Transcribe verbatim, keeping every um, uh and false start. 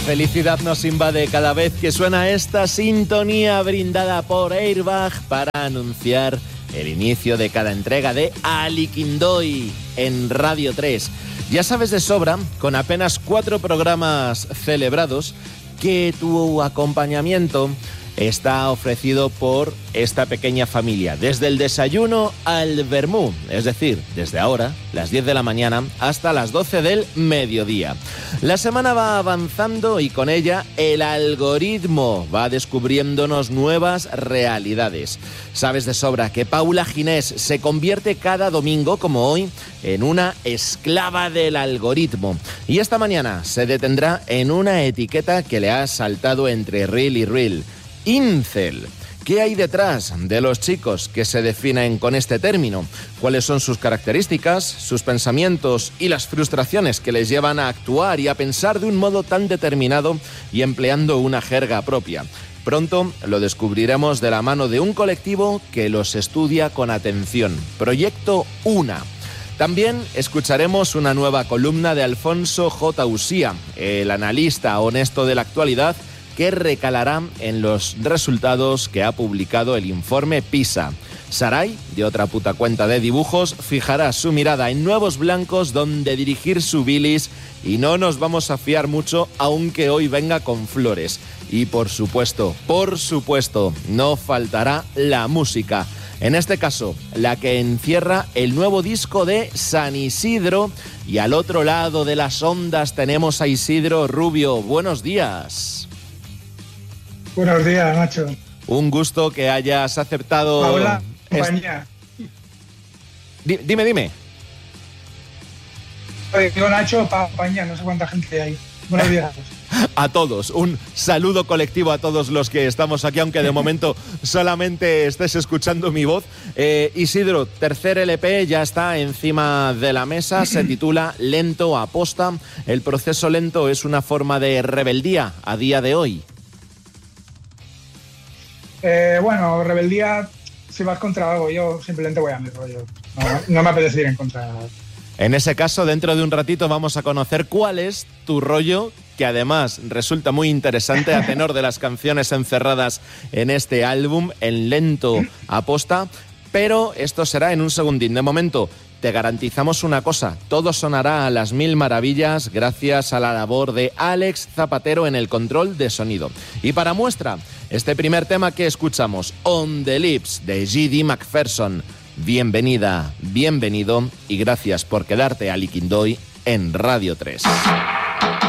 Felicidad nos invade cada vez que suena esta sintonía brindada por Airbag para anunciar el inicio de cada entrega de Aliquindoy en Radio tres. Ya sabes de sobra, con apenas cuatro programas celebrados, que tu acompañamiento está ofrecido por esta pequeña familia, desde el desayuno al vermú, es decir, desde ahora, las diez de la mañana, hasta las doce del mediodía. La semana va avanzando y con ella el algoritmo va descubriéndonos nuevas realidades. Sabes de sobra que Paula Ginés se convierte cada domingo, como hoy, en una esclava del algoritmo. Y esta mañana se detendrá en una etiqueta que le ha saltado entre reel y reel. Incel. ¿Qué hay detrás de los chicos que se definen con este término? ¿Cuáles son sus características, sus pensamientos y las frustraciones que les llevan a actuar y a pensar de un modo tan determinado y empleando una jerga propia? Pronto lo descubriremos de la mano de un colectivo que los estudia con atención. Proyecto Una. También escucharemos una nueva columna de Alfonso J. Usía, el analista honesto de la actualidad, que recalará en los resultados que ha publicado el informe PISA. Saray, de otra puta cuenta de dibujos, fijará su mirada en nuevos blancos donde dirigir su bilis y no nos vamos a fiar mucho aunque hoy venga con flores. Y por supuesto, por supuesto, no faltará la música. En este caso, la que encierra el nuevo disco de San Isidro. Y al otro lado de las ondas tenemos a Isidro Rubio. Buenos días. Buenos días, Nacho. Un gusto que hayas aceptado... Paula, compañía. Es... Dime, dime. Digo, Nacho, compañía, no sé cuánta gente hay. Buenos días. A todos, un saludo colectivo a todos los que estamos aquí, aunque de momento solamente estés escuchando mi voz. Eh, Isidro, tercer L P ya está encima de la mesa, se titula Lento Aposta. ¿El proceso lento es una forma de rebeldía a día de hoy? Eh, bueno, rebeldía, si vas contra algo, yo simplemente voy a mi rollo. No, no me apetece ir en contra de nada. En ese caso, dentro de un ratito vamos a conocer cuál es tu rollo, que además resulta muy interesante a tenor de las canciones encerradas en este álbum, en Lento Aposta, pero esto será en un segundín. De momento, te garantizamos una cosa, todo sonará a las mil maravillas gracias a la labor de Alex Zapatero en el control de sonido. Y para muestra, este primer tema que escuchamos, On the Lips, de G D McPherson. Bienvenida, bienvenido y gracias por quedarte a Aliquindoy en Radio tres.